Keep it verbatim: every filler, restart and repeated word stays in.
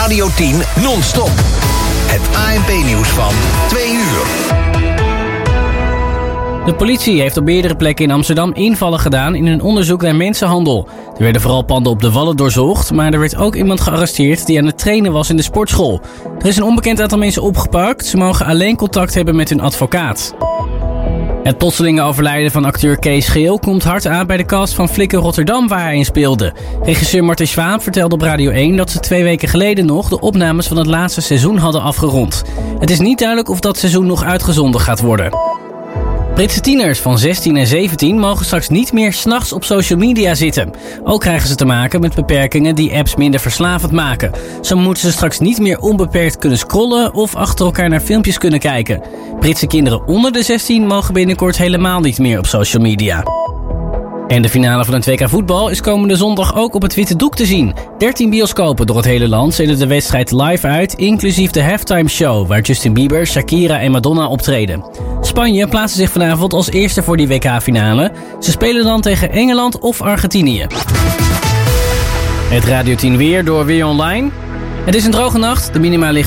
Radio tien non-stop. Het A N P-nieuws van twee uur. De politie heeft op meerdere plekken in Amsterdam invallen gedaan in een onderzoek naar mensenhandel. Er werden vooral panden op de Wallen doorzocht, maar er werd ook iemand gearresteerd die aan het trainen was in de sportschool. Er is een onbekend aantal mensen opgepakt. Ze mogen alleen contact hebben met hun advocaat. Het plotselinge overlijden van acteur Kees Geel komt hard aan bij de cast van Flikker Rotterdam waar hij in speelde. Regisseur Martin Swaap vertelde op Radio één dat ze twee weken geleden nog de opnames van het laatste seizoen hadden afgerond. Het is niet duidelijk of dat seizoen nog uitgezonden gaat worden. Britse tieners van zestien en zeventien mogen straks niet meer 's nachts op social media zitten. Ook krijgen ze te maken met beperkingen die apps minder verslavend maken. Zo moeten ze straks niet meer onbeperkt kunnen scrollen of achter elkaar naar filmpjes kunnen kijken. Britse kinderen onder de zestien mogen binnenkort helemaal niet meer op social media. En de finale van het W K voetbal is komende zondag ook op het witte doek te zien. dertien bioscopen door het hele land zenden de wedstrijd live uit, inclusief de halftime show, waar Justin Bieber, Shakira en Madonna optreden. Spanje plaatste zich vanavond als eerste voor die W K-finale. Ze spelen dan tegen Engeland of Argentinië. Het Radio tien weer door Weer Online. Het is een droge nacht, de minima liggen